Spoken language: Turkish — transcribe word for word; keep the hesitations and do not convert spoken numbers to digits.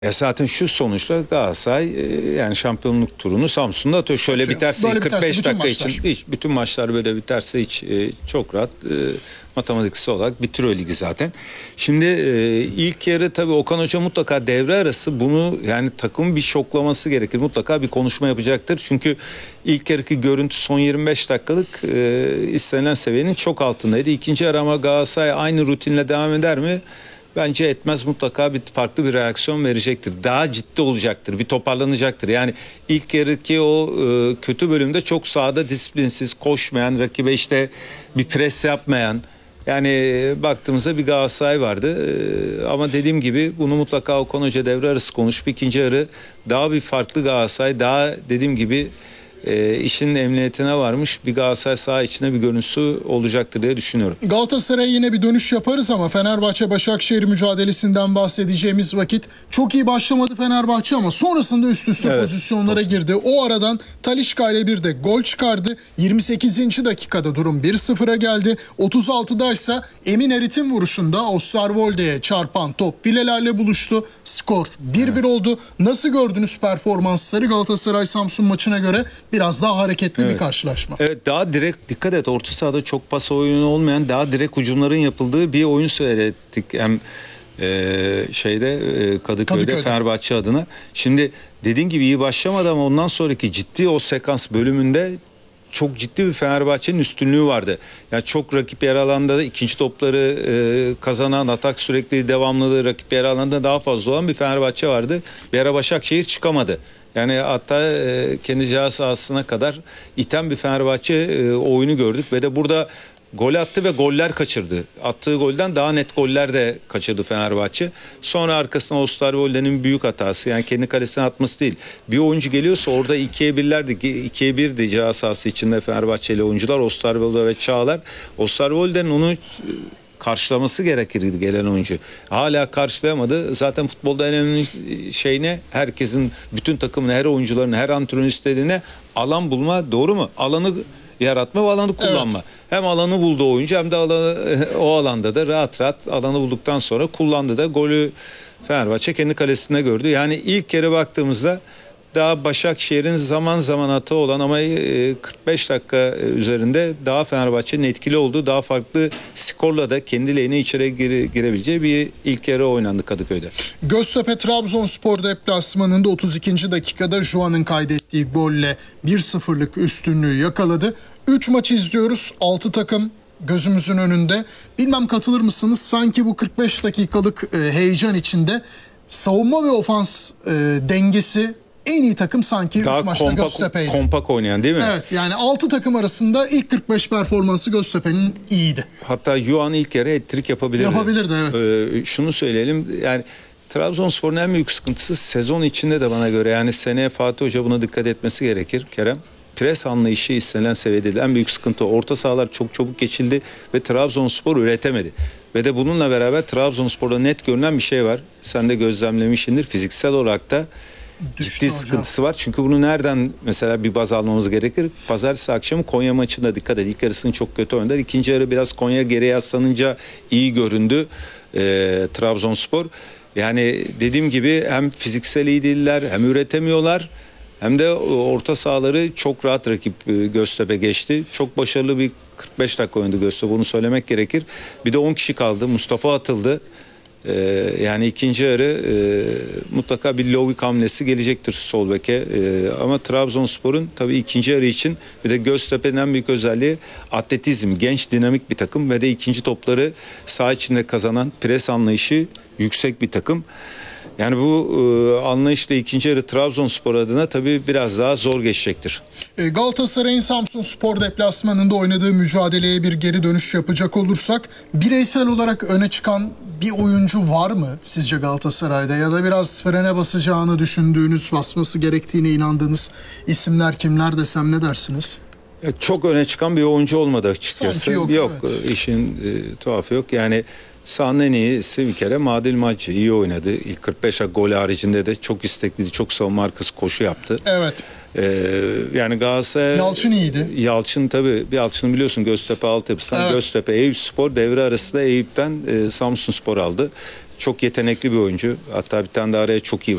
Ya zaten şu sonuçla Galatasaray e, yani şampiyonluk turunu Samsun'da atıyor. Şöyle Atıyor. biterse Böyle kırk beş biterse bütün dakika maçlar. için hiç bütün maçlar böyle biterse hiç e, çok rahat e, matematiksel olarak bitiriyor ligi zaten. Şimdi e, ilk yarı tabii Okan Hoca mutlaka devre arası bunu yani takımın bir şoklaması gerekir. Mutlaka bir konuşma yapacaktır. Çünkü ilk yarıki görüntü son yirmi beş dakikalık e, istenilen seviyenin çok altındaydı. İkinci yarı ama Galatasaray aynı rutinle devam eder mi? Bence etmez, mutlaka bir farklı bir reaksiyon verecektir. Daha ciddi olacaktır. Bir toparlanacaktır. Yani ilk yarıki o e, kötü bölümde çok sahada disiplinsiz, koşmayan, rakibe işte bir pres yapmayan, yani e, baktığımızda bir Galatasaray vardı. E, ama dediğim gibi bunu mutlaka Okan Hoca devre arası konuşup ikinci yarı daha bir farklı Galatasaray, daha dediğim gibi E, işin emniyetine varmış bir Galatasaray saha içinde bir görüntüsü olacaktır diye düşünüyorum. Galatasaray'a yine bir dönüş yaparız ama Fenerbahçe-Başakşehir mücadelesinden bahsedeceğimiz vakit çok iyi başlamadı Fenerbahçe ama sonrasında üst üste Evet, pozisyonlara olsun. girdi. O aradan Talisca ile bir de gol çıkardı. yirmi sekizinci dakikada durum bir sıfıra geldi. otuz altıda ise Emin Erit'in vuruşunda Osterwolde'ye çarpan top filelerle buluştu. Skor bir bir evet. oldu. Nasıl gördünüz performansları Galatasaray-Samsun maçına göre? Biraz daha hareketli evet. bir karşılaşma. Evet, daha direkt, dikkat et, orta sahada çok pas oyunu olmayan daha direkt hücumların yapıldığı bir oyun seyrettik. Hem e, şeyde e, Kadıköy'de, Kadıköy'de Fenerbahçe adına. Şimdi dediğin gibi iyi başlamadı ama ondan sonraki ciddi o sekans bölümünde çok ciddi bir Fenerbahçe'nin üstünlüğü vardı. Yani çok rakip yer alanda da ikinci topları e, kazanan, atak sürekli devamlılığı rakip yer alanda daha fazla olan bir Fenerbahçe vardı. Bir ara Başakşehir çıkamadı. Yani hatta e, kendi ceza sahasına kadar iten bir Fenerbahçe e, oyunu gördük ve de burada gol attı ve goller kaçırdı. Attığı golden daha net goller de kaçırdı Fenerbahçe. Sonra arkasına Osterwolde'nin büyük hatası, yani kendi kalesine atması değil. Bir oyuncu geliyorsa orada ikiye birlerdi. ikiye birdi ceza sahası içinde Fenerbahçeli oyuncular, Osterwolde ve Çağlar. Osterwolde'nin onu karşılaması gerekirdi gelen oyuncu. Hala karşılayamadı. Zaten futbolda en önemli şey ne? Herkesin, bütün takımın, her oyuncuların, her antrenör istediğine alan bulma, doğru mu? Alanı yaratma ve alanı kullanma. Evet. Hem alanı buldu oyuncu hem de alanı, o alanda da rahat rahat alanı bulduktan sonra kullandı da golü Fenerbahçe kendi kalesinde gördü. Yani ilk kere baktığımızda daha Başakşehir'in zaman zaman hata olan ama kırk beş dakika üzerinde daha Fenerbahçe'nin etkili olduğu, daha farklı skorla da kendi lehine içeri gire, girebileceği bir ilk yarı oynandı Kadıköy'de. Göztepe Trabzonspor deplasmanında otuz ikinci dakikada Juan'ın kaydettiği golle bir sıfırlık üstünlüğü yakaladı. üç maç izliyoruz. altı takım gözümüzün önünde. Bilmem katılır mısınız? Sanki bu kırk beş dakikalık heyecan içinde savunma ve ofans dengesi en iyi takım sanki üç maçta kompak, Göztepe'ydi. Kompak oynayan değil mi? Evet, yani altı takım arasında ilk kırk beş performansı Göztepe'nin iyiydi. Hatta Yuan ilk yarı hat-trick yapabilirdi. Yapabilirdi evet. Ee, şunu söyleyelim, yani Trabzonspor'un en büyük sıkıntısı sezon içinde de bana göre, yani seneye Fatih Hoca buna dikkat etmesi gerekir Kerem. Pres anlayışı istenilen seviyede değil. En büyük sıkıntı orta sahalar çok çabuk geçildi ve Trabzonspor üretemedi. Ve de bununla beraber Trabzonspor'da net görünen bir şey var. Sen de gözlemlemişsindir. Fiziksel olarak da düştü ciddi hocam. Sıkıntısı var. Çünkü bunu nereden mesela bir baz almamız gerekir? Pazartesi akşamı Konya maçında dikkat et. İlk yarısını çok kötü oynadı. İkinci yarı biraz Konya geriye yaslanınca iyi göründü e, Trabzonspor. Yani dediğim gibi hem fiziksel iyi değiller, hem üretemiyorlar, hem de orta sahaları çok rahat rakip Göztepe geçti. Çok başarılı bir kırk beş dakika oynadı Göztepe, bunu söylemek gerekir. Bir de on kişi kaldı. Mustafa atıldı. Ee, yani ikinci yarı e, mutlaka bir Lovik hamlesi gelecektir sol beke. Ee, ama Trabzonspor'un tabii ikinci yarı için bir de Göztepe'nin en büyük özelliği atletizm. Genç, dinamik bir takım ve de ikinci topları saha içinde kazanan, pres anlayışı yüksek bir takım. Yani bu e, anlayışla ikinci yarı Trabzonspor adına tabii biraz daha zor geçecektir. E, Galatasaray'ın Samsunspor deplasmanında oynadığı mücadeleye bir geri dönüş yapacak olursak, bireysel olarak öne çıkan bir oyuncu var mı sizce Galatasaray'da, ya da biraz frene basacağını düşündüğünüz, basması gerektiğine inandığınız isimler kimler desem ne dersiniz? Çok öne çıkan bir oyuncu olmadı açıkçası. Sanki yok, yok evet. işin e, tuhafı yok. Yani sahanın en iyisi bir kere Madil Maçı iyi oynadı. İlk kırk beş gol haricinde de çok istekliydi. Çok savunma arkası koşu yaptı. Evet. Ee, yani Galatasaray... Yalçın iyiydi. Yalçın tabii. Yalçın'ı biliyorsun, Göztepe altyapısından. Evet. Göztepe, Eyüpspor devre arasında Eyüp'ten e, Samsunspor aldı. çok yetenekli bir oyuncu. Hatta bir tane de araya çok iyi